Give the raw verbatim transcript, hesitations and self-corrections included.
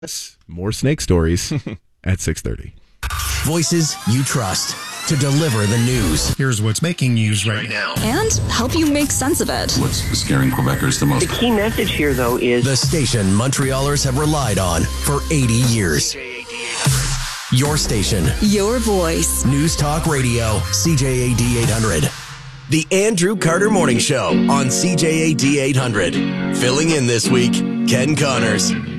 More snake stories at six thirty. Voices you trust to deliver the news. Here's what's making news right now. And help you make sense of it. What's scaring Quebecers the most? The key message here, though, is the station Montrealers have relied on for eighty years. Your station. Your voice. News Talk Radio, C J A D eight hundred. The Andrew Carter Morning Show on C J A D eight hundred. Filling in this week, Ken Connors.